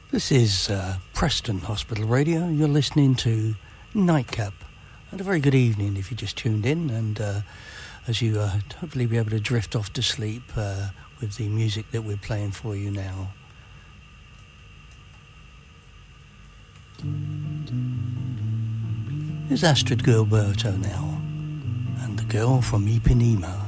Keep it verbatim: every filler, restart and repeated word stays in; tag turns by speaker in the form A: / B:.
A: This is uh, Preston Hospital Radio. You're listening to Nightcap. And a very good evening if you just tuned in. And uh, as you uh, hopefully be able to drift off to sleep uh, with the music that we're playing for you now. There's Astrid Gilberto now. And the girl from Ipanema.